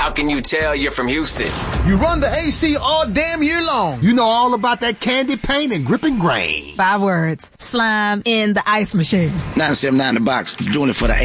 How can you tell you're from Houston? You run the AC all damn year long. You know all about that candy paint and gripping grain. 5 words. Slime in the ice machine. 979 The Box, doing it for the